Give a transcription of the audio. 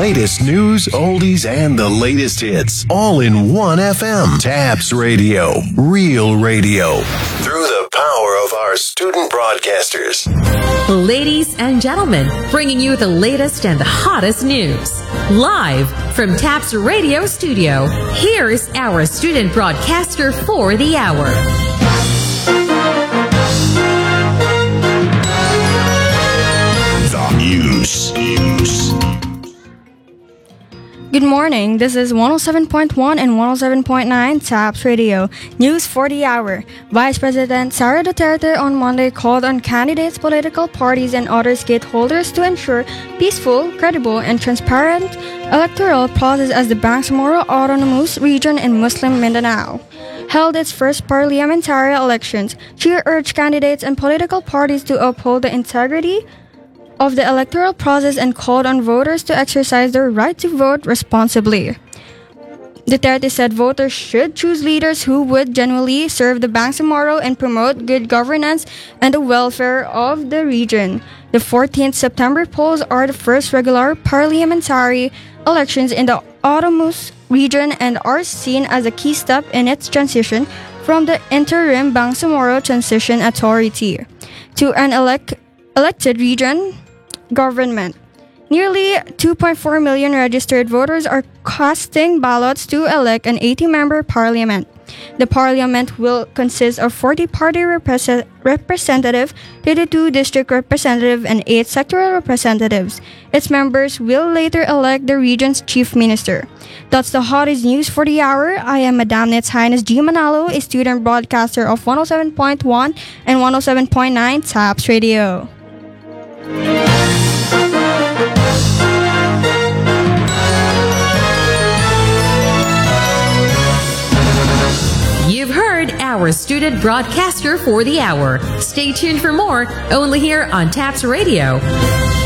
latest news, oldies, and the latest hits. All in one FM. TAPS Radio. Real radio. Through the power of our student broadcasters. Ladies and gentlemen, bringing you the latest and the hottest news. Live from TAPS Radio Studio, here's our student broadcaster for the hour. News. Good morning. This is 107.1 and 107.9 TAPS Radio. News for the hour. Vice President Sara Duterte on Monday called on candidates, political parties, and other stakeholders to ensure peaceful, credible, and transparent electoral process as the Bangsamoro Autonomous Region in Muslim Mindanao held its first parliamentary elections. She urged candidates and political parties to uphold the integrity of the electoral process and called on voters to exercise their right to vote responsibly. Duterte said voters should choose leaders who would genuinely serve the Bangsamoro and promote good governance and the welfare of the region. The 14th September polls are the first regular parliamentary elections in the Autonomous region and are seen as a key step in its transition from the interim Bangsamoro Transition Authority to an elected region government. Nearly 2.4 million registered voters are casting ballots to elect an 80-member parliament. The parliament will consist of 40 party representatives, 32 district representatives, and 8 sectoral representatives. Its members will later elect the region's chief minister. That's the hottest news for the hour. I am Madam Its Highness G. Manalo, a student broadcaster of 107.1 and 107.9 TAPS Radio. You've heard our student broadcaster for the hour. Stay tuned for more, only here on TAPS Radio.